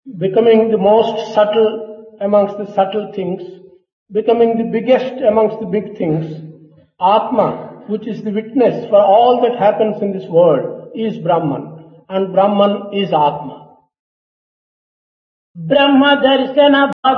becoming the most subtle amongst the subtle things, becoming the biggest amongst the big things. Atma, which is the witness for all that happens in this world, is Brahman, and Brahman is Atma. బ్రహ్మ దర్శన